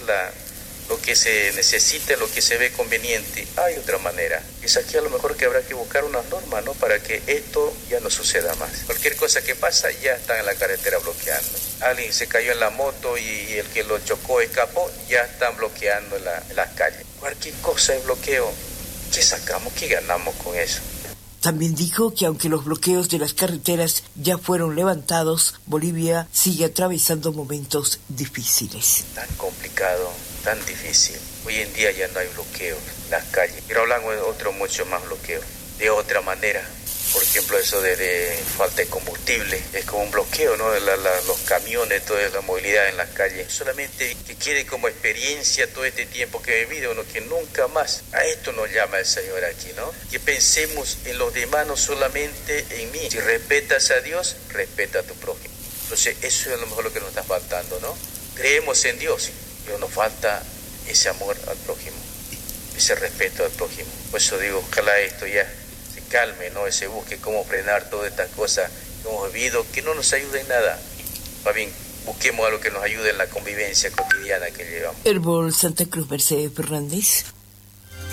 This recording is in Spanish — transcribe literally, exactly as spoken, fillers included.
la, lo que se necesita, lo que se ve conveniente. Hay otra manera. Es aquí a lo mejor que habrá que buscar una norma, ¿no? Para que esto ya no suceda más. Cualquier cosa que pasa ya están en la carretera bloqueando. Alguien se cayó en la moto y el que lo chocó escapó, ya están bloqueando en, la, en las calles. Cualquier cosa es bloqueo. ¿Qué sacamos? ¿Qué ganamos con eso? También dijo que aunque los bloqueos de las carreteras ya fueron levantados, Bolivia sigue atravesando momentos difíciles. Tan complicado, tan difícil. Hoy en día ya no hay bloqueo en las calles, pero hablamos de otro mucho más bloqueo. De otra manera, por ejemplo, eso de, de falta de combustible, es como un bloqueo, ¿no? La, la, los camiones, toda la movilidad en las calles. Solamente que quede como experiencia todo este tiempo que he vivido, ¿no? Que nunca más. A esto nos llama el Señor aquí, ¿no? Que pensemos en los demás, no solamente en mí. Si respetas a Dios, respeta a tu prójimo. Entonces, eso es a lo mejor lo que nos está faltando, ¿no? Creemos en Dios, pero nos falta ese amor al prójimo, ese respeto al prójimo. Por eso digo, ojalá esto ya calme, ¿no? Se busque cómo frenar todas estas cosas que hemos vivido, que no nos ayuda en nada. Más bien, busquemos algo que nos ayude en la convivencia cotidiana que llevamos. Herbol Santa Cruz, Mercedes Fernández.